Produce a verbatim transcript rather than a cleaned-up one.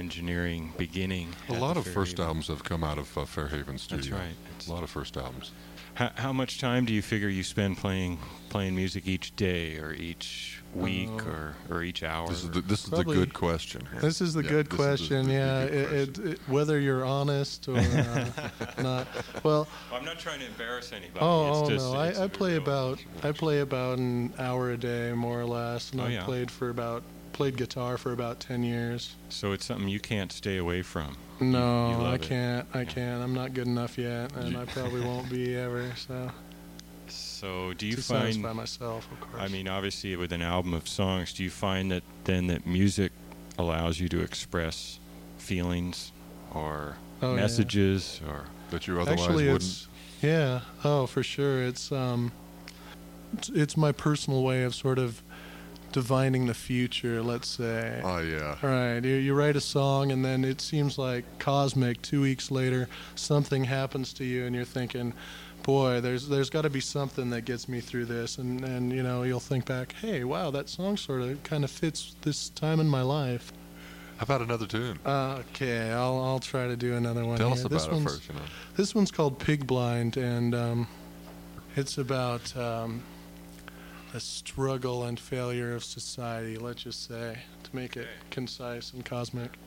engineering beginning. A at lot the of first Fairhaven. albums have come out of uh, Fairhaven Studio. That's right. It's A lot of first albums. How, how much time do you figure you spend playing playing music each day, or each week, Uh, or, or each hour? This is the, this is the Probably- good question. here. This is the Yeah, good this is the- question. the- the yeah, good it, question. it, it, whether you're honest or uh, not. Well, I'm not trying to embarrass anybody. oh, it's oh just, no, it's I, I a play real- about I play about an hour a day, more or less, and Oh, I've yeah. played for about played guitar for about ten years. So it's something you can't stay away from. No, you love I it. can't. I Yeah. can't. I'm not good enough yet, and I probably won't be ever. So So do you to find? satisfy myself, of course. I mean, obviously, with an album of songs, do you find that then that music allows you to express feelings or Oh, yeah. messages or? That you otherwise Actually, wouldn't. it's yeah. Oh, for sure. It's um, it's, it's my personal way of sort of divining the future. Let's say. Oh yeah. All right, you, you write a song, and then it seems like cosmic. Two weeks later, something happens to you, and you're thinking, "Boy, there's there's got to be something that gets me through this." And and you know, you'll think back, "Hey, wow, that song sort of kind of fits this time in my life." How about another tune? Uh, okay, I'll I'll try to do another one. Tell here. us This about it one's- first. You know. This one's called Pig Blind, and um, it's about um, the struggle and failure of society, let's just say, to make it concise and cosmic.